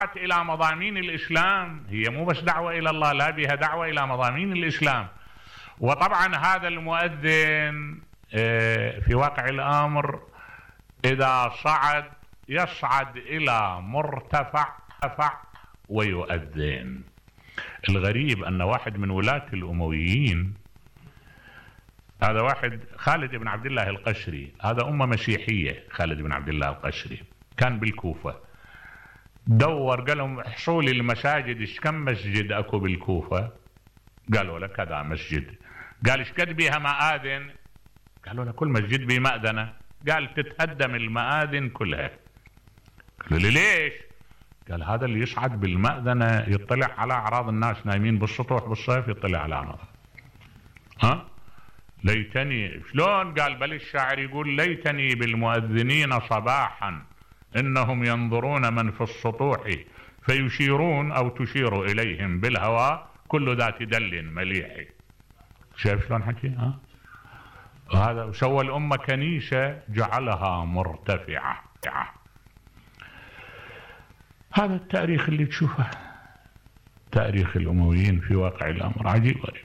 إلى مضامين الإسلام، هي مو بس دعوة إلى الله، لا بها دعوة إلى مضامين الإسلام. وطبعا هذا المؤذن في واقع الأمر إذا يصعد إلى مرتفع ويؤذن. الغريب أن واحد من ولاة الأمويين، هذا واحد خالد بن عبد الله القشري، هذا أمة مسيحية، خالد بن عبد الله القشري كان بالكوفة، دور قال لهم احصوا لي المساجد، ايش كم مسجد اكو بالكوفة؟ قالوا له كذا مسجد. قال ايش قد بيها مآذن؟ قالوا له كل مسجد به مأذنة. قال تتهدم المآذن كلها. قالوا له ليش؟ قال هذا اللي يصعد بالمأذنة يطلع على أعراض الناس نايمين بالسطوح بالصيف، يطلع على أعراض. ليتني شلون؟ قال بل الشاعر يقول ليتني بالمؤذنين صباحا إنهم ينظرون من في السطوح فيشيرون أو تشير إليهم بالهوى كل ذات دل مليح. شايف شلون حكي؟ هذا سوى الأمة كنيسة جعلها مرتفعة. هذا التاريخ اللي تشوفه، تاريخ الأمويين في واقع الأمر عجيب غريب.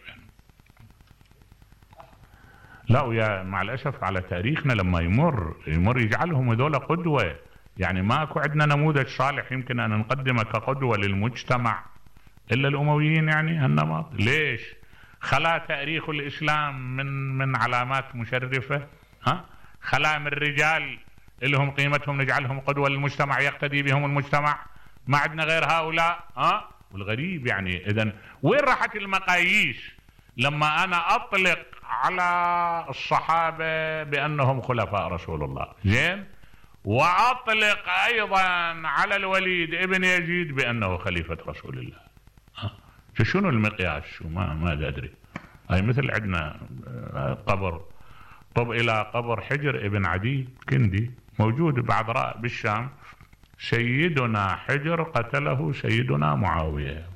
لا ويا مع الأسف على تاريخنا لما يمر يجعلهم هذول قدوة. يعني ماكو عندنا نموذج صالح يمكن أن نقدمه كقدوة للمجتمع إلا الأمويين. يعني هالنمط ليش؟ خلا تاريخ الإسلام من علامات مشرفة، خلا من رجال لهم قيمتهم نجعلهم قدوة للمجتمع يقتدي بهم المجتمع. ما عندنا غير هؤلاء. والغريب يعني إذن وين راحت المقاييس لما أنا أطلق على الصحابة بأنهم خلفاء رسول الله؟ زين، وأطلق أيضا على الوليد ابن يزيد بأنه خليفة رسول الله. شنو المقياس؟ شو ما أدري. هاي مثل عندنا قبر، طب إلى قبر حجر ابن عدي كندي موجود بعد راء بالشام، سيدنا حجر قتله سيدنا معاوية.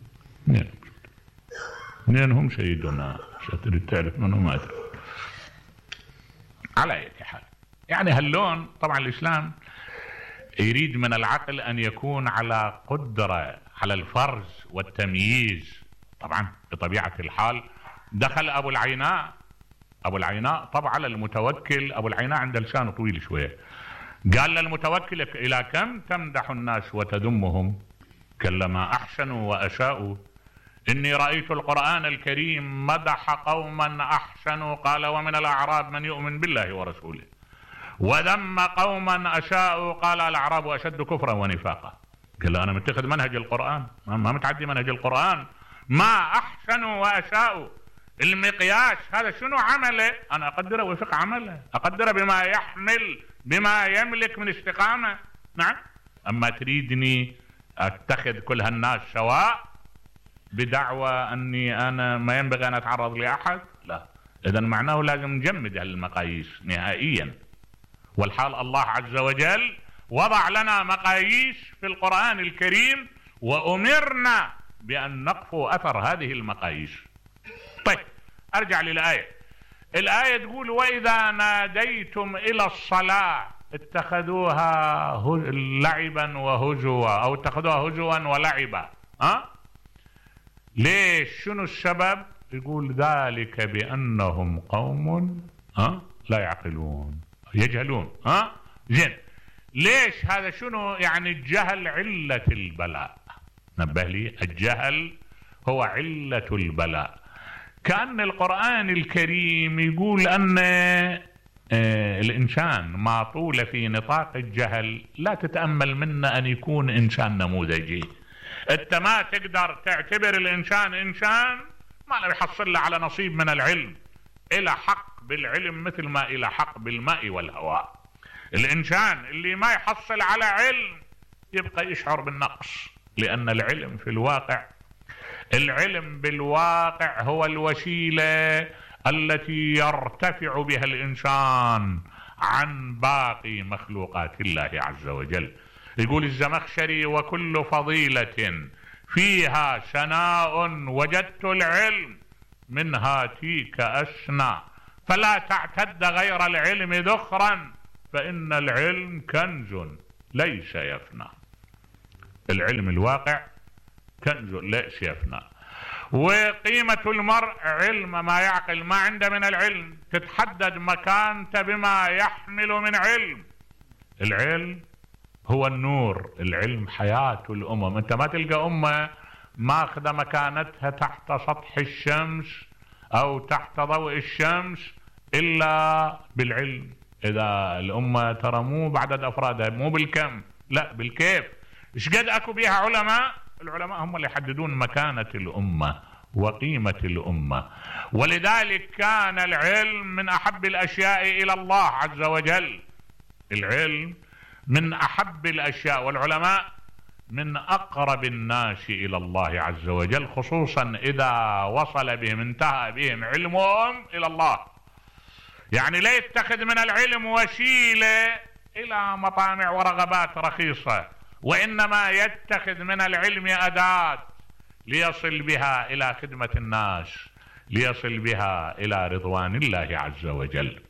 اثنين هم سيدنا، تريد تعرف منهم ما أدري. على أي حال يعني هاللون طبعا الإسلام يريد من العقل أن يكون على قدرة على الفرز والتمييز. طبعا بطبيعة الحال دخل أبو العيناء طبعا على المتوكل. أبو العيناء عنده لسان طويل شوية، قال للمتوكل إلى كم تمدح الناس وتذمهم؟ كلما أحسنوا وأساءوا. إني رأيت القرآن الكريم مدح قوما أحسنوا، قال ومن الأعراب من يؤمن بالله ورسوله، وذم قوما أساءوا، قال الأعراب أشد كفرا ونفاقا. قال له أنا متخذ منهج القرآن، ما متعدي منهج القرآن. ما أحسنوا وأساءوا، المقياس هذا شنو عمله؟ أنا أقدره وفق عمله، أقدره بما يملك من استقامة. نعم. أما تريدني أتخذ كل هالناس سواء بدعوى أني أنا ما ينبغي أن أتعرض لأحد؟ لا. إذن معناه لازم نجمد هالمقاييس نهائيا. والحال الله عز وجل وضع لنا مقاييس في القرآن الكريم وأمرنا بأن نقفوا أثر هذه المقاييس. طيب أرجع للآية. الآية تقول وإذا ناديتم إلى الصلاة اتخذوها لعبا وهزوا، أو اتخذوها هزوا ولعبا. ليش؟ شنو السبب؟ يقول ذلك بأنهم قوم لا يعقلون يجهلون. زين، ليش هذا؟ شنو يعني الجهل علة البلاء؟ نبه لي، الجهل هو علة البلاء. كأن القرآن الكريم يقول أن الإنسان ما طول في نطاق الجهل لا تتأمل منه أن يكون إنسان نموذجي. أنت ما تقدر تعتبر الإنسان إنسان ما له يحصل له على نصيب من العلم. إلى حق بالعلم مثل ما إلى حق بالماء والهواء. الإنسان اللي ما يحصل على علم يبقى يشعر بالنقص، لأن العلم في الواقع، العلم بالواقع هو الوسيلة التي يرتفع بها الإنسان عن باقي مخلوقات الله عز وجل. يقول الزمخشري وكل فضيلة فيها سناء وجدت العلم منها تيك أسنى، فلا تعتد غير العلم ذخرا فإن العلم كنز ليس يفنى. العلم الواقع كنز ليش يفنى. وقيمة المرء علم ما يعقل ما عنده من العلم، تتحدد مكانته بما يحمل من علم. العلم هو النور، العلم حياة الأمم. أنت ما تلقى أمة ماخذة مكانتها تحت سطح الشمس أو تحت ضوء الشمس إلا بالعلم. إذا الأمة ترى مو بعدد أفرادها، مو بالكم، لا بالكيف. إيش قد أكو بيها علماء، العلماء هم اللي يحددون مكانة الأمة وقيمة الأمة. ولذلك كان العلم من أحب الأشياء إلى الله عز وجل. العلم من أحب الأشياء، والعلماء من أقرب الناس إلى الله عز وجل، خصوصا إذا وصل بهم انتهى بهم علمهم إلى الله. يعني لا يتخذ من العلم وسيلة إلى مطامع ورغبات رخيصة، وإنما يتخذ من العلم أداة ليصل بها إلى خدمة الناس، ليصل بها إلى رضوان الله عز وجل.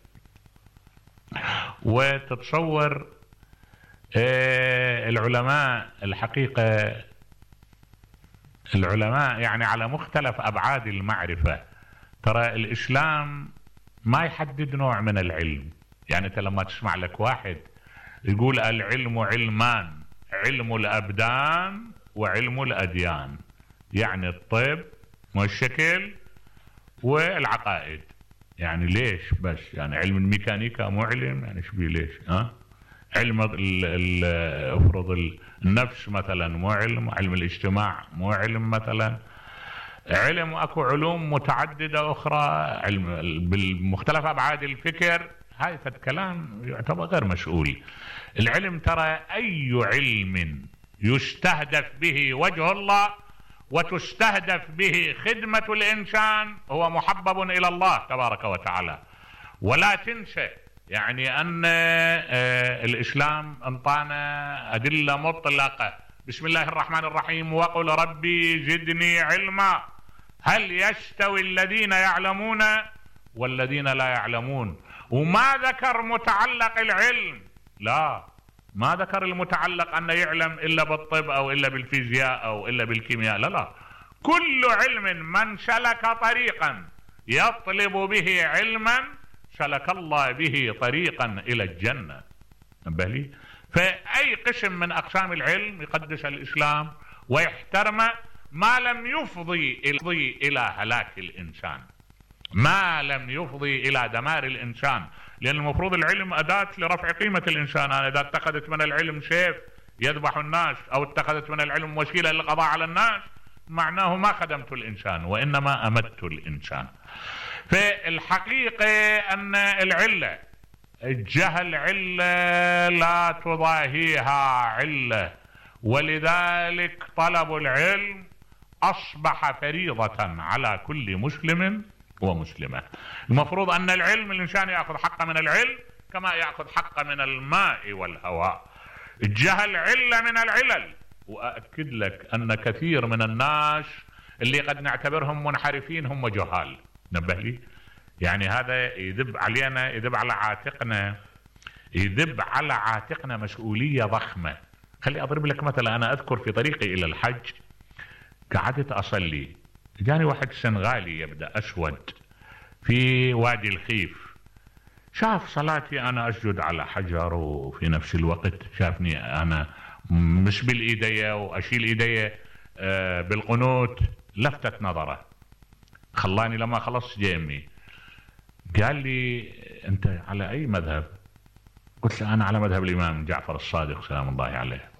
وتتصور العلماء الحقيقة، العلماء يعني على مختلف أبعاد المعرفة. ترى الإسلام ما يحدد نوع من العلم. يعني أنت لما تسمع لك واحد يقول العلم علمان، علم الأبدان وعلم الأديان، يعني الطب والشكل والعقائد. يعني ليش بس؟ يعني علم الميكانيكا مو علم؟ يعني ايش بيه ليش؟ علم افرض النفس مثلا مو علم، علم الاجتماع مو علم مثلا، علم اكو علوم متعددة اخرى، علم بالمختلف ابعاد الفكر. هاي كلام يعتبر غير مسؤول. العلم ترى اي علم يستهدف به وجه الله وتستهدف به خدمة الإنسان هو محبب إلى الله تبارك وتعالى. ولا تنسى يعني أن الإسلام انطانا أدلة مطلقة. بسم الله الرحمن الرحيم: وقل ربي زدني علما. هل يستوي الذين يعلمون والذين لا يعلمون؟ وما ذكر متعلق العلم، لا، ما ذكر المتعلق أن يعلم إلا بالطب أو إلا بالفيزياء أو إلا بالكيمياء، لا لا، كل علم من سلك طريقا يطلب به علما سلك الله به طريقا إلى الجنة. نبهلي. فأي قسم من أقسام العلم يقدس الإسلام ويحترمه ما لم يفضي إلى هلاك الإنسان، ما لم يفضي إلى دمار الإنسان. لأن المفروض العلم أداة لرفع قيمة الإنسان. أنا إذا اتخذت من العلم سيف يذبح الناس أو اتخذت من العلم وسيلة للقضاء على الناس، معناه ما خدمت الإنسان وإنما أمدت الإنسان. فالحقيقة أن العلة، الجهل علة لا تضاهيها علة، ولذلك طلب العلم أصبح فريضة على كل مسلم ومسلمة. المفروض أن العلم الإنسان يأخذ حقه من العلم كما يأخذ حقه من الماء والهواء. الجهل علة من العلل. وأكد لك أن كثير من الناس اللي قد نعتبرهم منحرفين هم جهال. نبه لي. يعني هذا يذب علينا، يذب على عاتقنا، يذب على عاتقنا مسؤولية ضخمة. خلي أضرب لك مثلا. أنا أذكر في طريقي إلى الحج قعدت أصلي، جاني واحد سنغالي يبدأ أسود في وادي الخيف، شاف صلاتي أنا أسجد على حجر، وفي نفس الوقت شافني أنا مش بالإيدية وأشيل إيدية بالقنوت، لفتت نظره، خلاني لما خلصت جيمي قال لي: أنت على أي مذهب؟ قلت له: أنا على مذهب الإمام جعفر الصادق سلام الله عليه.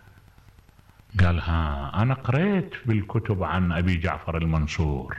قال: ها، أنا قريت بالكتب عن أبي جعفر المنصور.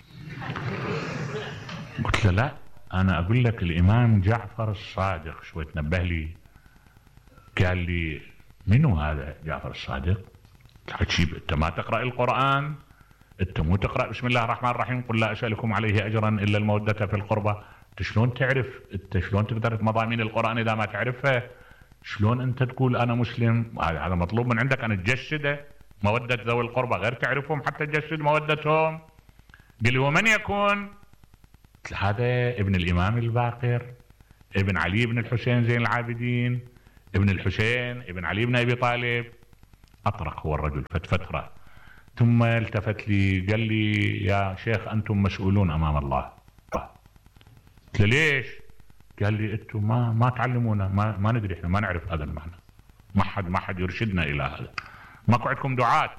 قلت له: لا، أنا أقول لك الإمام جعفر الصادق. شوي تنبه لي. قال لي: منو هذا جعفر الصادق؟ عجيب، أنت ما تقرأ القرآن؟ أنت مو تقرأ بسم الله الرحمن الرحيم قل لا أسألكم عليه أجرا إلا المودة في القربى؟ أنت شلون تعرف؟ أنت شلون تقدر مضامين القرآن إذا ما تعرفها؟ شلون أنت تقول أنا مسلم؟ هذا مطلوب من عندك أن تجسده مودة ذوي القربى، غير تعرفهم حتى تجسد مودتهم. قال لي: ومن يكون؟ هذا ابن الإمام الباقر، ابن علي بن الحسين زين العابدين، ابن الحسين ابن علي بن أبي طالب. أطرق هو الرجل فترة، ثم التفت لي قال لي يا شيخ أنتم مسؤولون أمام الله. قلت له ليش؟ قال لي أنتم ما تعلمونا، ما ندري، إحنا ما نعرف هذا المعنى، ما حد يرشدنا إلى هذا، ماكو عندكم دعاة.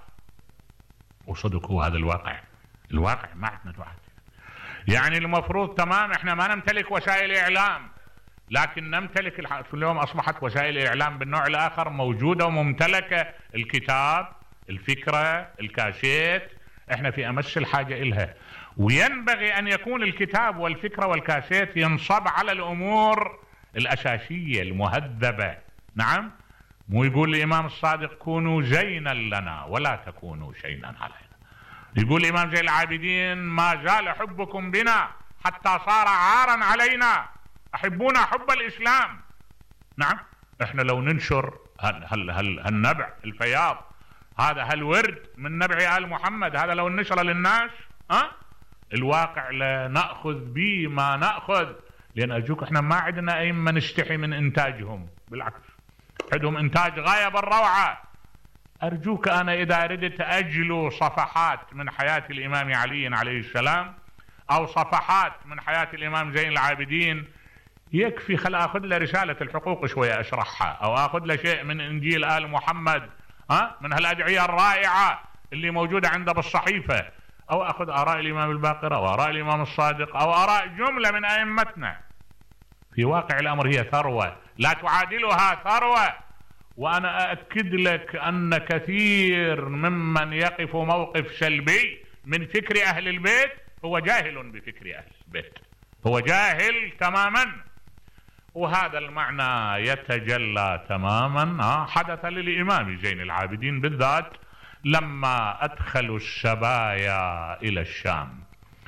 وصدق هو هذا الواقع ما عندنا دعاة. يعني المفروض تمام احنا ما نمتلك وسائل اعلام، لكن نمتلك اليوم اصبحت وسائل الاعلام بالنوع الاخر موجوده وممتلكه، الكتاب، الفكره، الكاسيت، احنا في امس الحاجه الها. وينبغي ان يكون الكتاب والفكره والكاسيت ينصب على الامور الاساسيه المهذبه. نعم، مو يقول الامام الصادق كونوا زينا لنا ولا تكونوا شيئا علينا. يقول الإمام زين العابدين ما زال حبكم بنا حتى صار عارا علينا، أحبونا حب الإسلام. نعم، إحنا لو ننشر هالنبع الفياض هذا، هالورد من نبع آل محمد هذا، لو ننشر للناس الواقع لا نأخذ به ما نأخذ، لأن أرجوك إحنا ما عندنا أئمة نستحي من إنتاجهم، بالعكس عندهم إنتاج غاية بالروعة. أرجوك أنا إذا ردت أجلو صفحات من حياة الإمام علي عليه السلام أو صفحات من حياة الإمام زين العابدين، يكفي خل أخذ له رسالة الحقوق شوية أشرحها، أو أخذ له شيء من إنجيل آل محمد من هالأدعية الرائعة اللي موجودة عنده بالصحيفة، أو أخذ آراء الإمام الباقر أو آراء الإمام الصادق أو آراء جملة من أئمتنا. في واقع الأمر هي ثروة لا تعادلها ثروة. وأنا أأكد لك أن كثير ممن يقف موقف سلبي من فكر أهل البيت هو جاهل بفكر أهل البيت، هو جاهل تماما. وهذا المعنى يتجلى تماما حدث للإمام زين العابدين بالذات لما أدخلوا السبايا إلى الشام.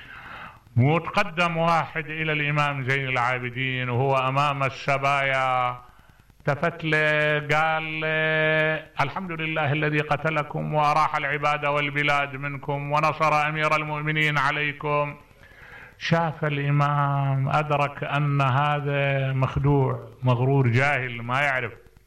وتقدم واحد إلى الإمام زين العابدين وهو أمام السبايا، التفت له قال الحمد لله الذي قتلكم وأراح العباد والبلاد منكم ونصر أمير المؤمنين عليكم. شاف الإمام أدرك أن هذا مخدوع مغرور جاهل ما يعرف.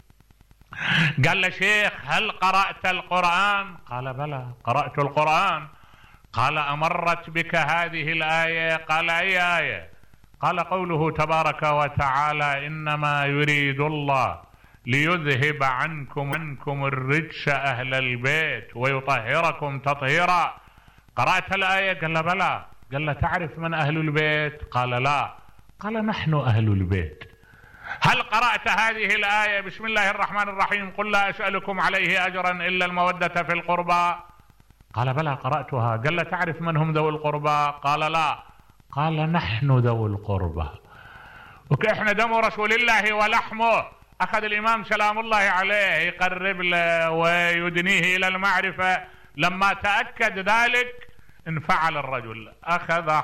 قال له شيخ هل قرأت القرآن؟ قال بلى قرأت القرآن. قال أمرت بك هذه الآية؟ قال أي آية؟ قال قوله تبارك وتعالى إنما يريد الله ليذهب عنكم الرجس أهل البيت ويطهركم تطهيرا. قرأت الآية؟ قال بلى. قال له تعرف من أهل البيت؟ قال لا. قال نحن أهل البيت. هل قرأت هذه الآية بسم الله الرحمن الرحيم قل لا أسألكم عليه أجرا إلا المودة في القربى؟ قال بلى قرأتها. قال له تعرف من هم ذوي القربى؟ قال لا. قال نحن ذوي القربى، وكإحنا دم رسول الله ولحمه. أخذ الإمام سلام الله عليه يقرب له ويدنيه إلى المعرفة. لما تأكد ذلك انفعل الرجل، أخذ